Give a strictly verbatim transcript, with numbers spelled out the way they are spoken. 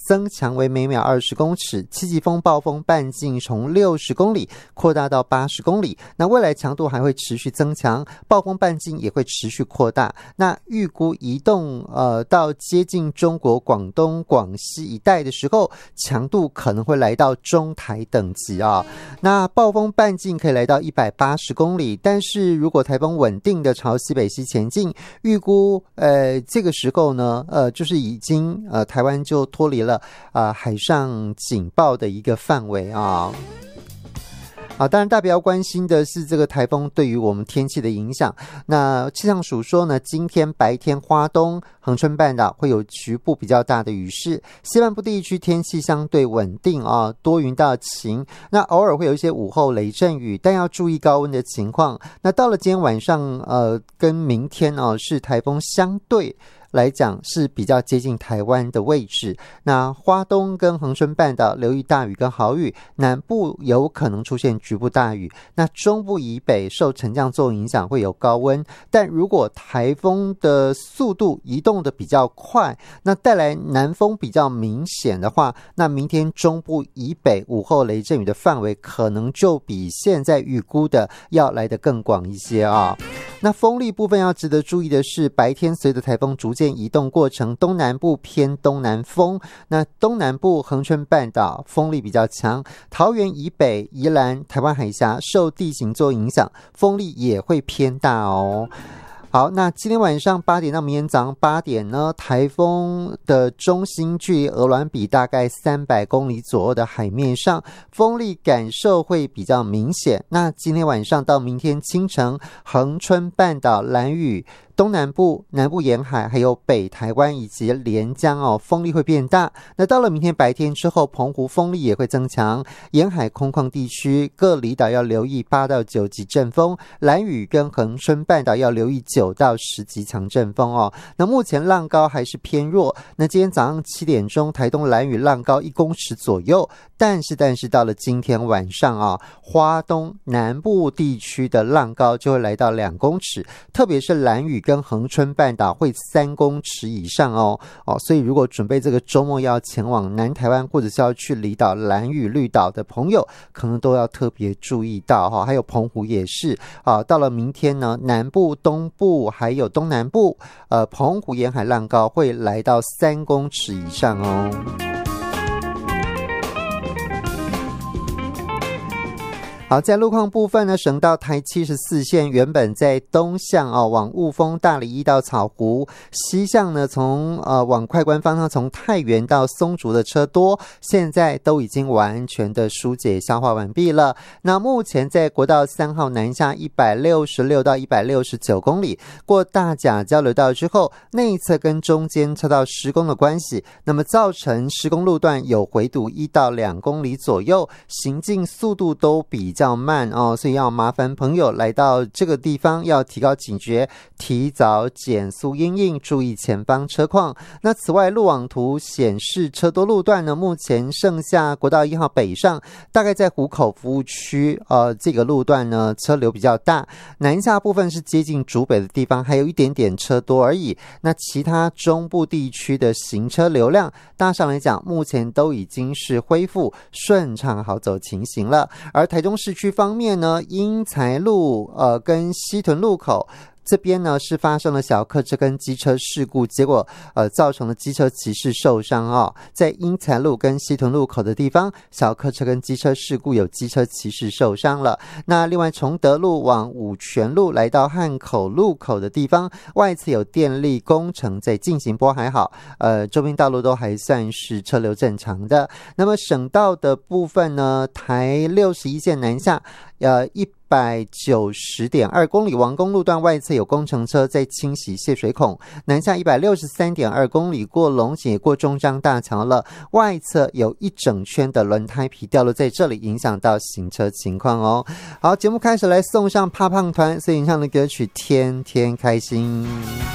增强为每秒二十公尺，七级风暴风半径从六十公里扩大到八十公里。那未来强度还会持续增强，暴风半径也会持续扩大。那预估移动呃到接近中国广东、广西一带的时候，强度可能会来到中台等级啊。那暴风半径可以来到一百八十公里，但是如果台风稳定的朝西北西前进，预估呃这个时候呢，呃就是已经呃台湾就脱离了啊、呃、海上警报的一个范围啊。啊，当然大家比较关心的是这个台风对于我们天气的影响。那气象署说呢，今天白天花东、恒春半岛会有局部比较大的雨势，西半部地区天气相对稳定啊，多云到晴。那偶尔会有一些午后雷阵雨，但要注意高温的情况。那到了今天晚上，呃，跟明天哦、啊，是台风相对来讲是比较接近台湾的位置。那花东跟恒春半岛留意大雨跟豪雨，南部有可能出现局部大雨。那中部以北受沉降作用影响会有高温，但如果台风的速度移动的比较快，那带来南风比较明显的话，那明天中部以北午后雷阵雨的范围可能就比现在预估的要来得更广一些啊。那风力部分要值得注意的是，白天随着台风逐渐移动过程，东南部偏东南风，那东南部恒春半岛风力比较强，桃园以北、宜兰、台湾海峡受地形作用影响，风力也会偏大哦。好，那今天晚上八点到明天早上八点呢，台风的中心距离鹅銮比大概三百公里左右的海面上，风力感受会比较明显。那今天晚上到明天清晨，恒春半岛、兰屿、东南部、南部沿海还有北台湾以及连江哦，风力会变大。那到了明天白天之后，澎湖风力也会增强，沿海空旷地区各离岛要留意八到九级阵风，兰屿跟恒春半岛要留意九到十级强阵风哦。那目前浪高还是偏弱，那今天早上七点钟，台东兰屿浪高一公尺左右，但是但是到了今天晚上啊，花东南部地区的浪高就会来到两公尺，特别是兰屿跟恒春半岛会三公尺以上哦哦，所以如果准备这个周末要前往南台湾或者是要去离岛兰屿绿岛的朋友，可能都要特别注意到哈、哦。还有澎湖也是啊，到了明天呢，南部、东部还有东南部，呃，澎湖沿海浪高会来到三公尺以上哦。好，在路况部分呢，省道台七十四线原本在东向哦往雾峰、大里一到草湖，西向呢从呃往快关方向从太原到松竹的车多，现在都已经完全的疏解消化完毕了。那目前在国道三号南下一百六十六到一百六十九公里，过大甲交流道之后，内侧跟中间车道施工的关系，那么造成施工路段有回堵一到两公里左右，行进速度都比比较慢哦，所以要麻烦朋友来到这个地方要提高警觉，提早减速因应，注意前方车况。那此外，路网图显示车多路段呢，目前剩下国道一号北上，大概在湖口服务区呃这个路段呢车流比较大，南下部分是接近竹北的地方还有一点点车多而已。那其他中部地区的行车流量大上来讲，目前都已经是恢复顺畅好走情形了。而台中市区方面呢，英才路呃跟西屯路口这边呢是发生了小客车跟机车事故，结果呃造成了机车骑士受伤哦。在英才路跟西屯路口的地方，小客车跟机车事故有机车骑士受伤了。那另外崇德路往五权路来到汉口路口的地方，外侧有电力工程在进行，不过还好，呃周边道路都还算是车流正常的。那么省道的部分呢，台六十一线南下呃一百九十点二公里，王公路段外侧有工程车在清洗泄水孔，南下一百六十三点二公里，过龙井也过中彰大桥了，外侧有一整圈的轮胎皮掉落在这里，影响到行车情况哦。好，节目开始来送上怕胖团所演唱的歌曲《天天开心》。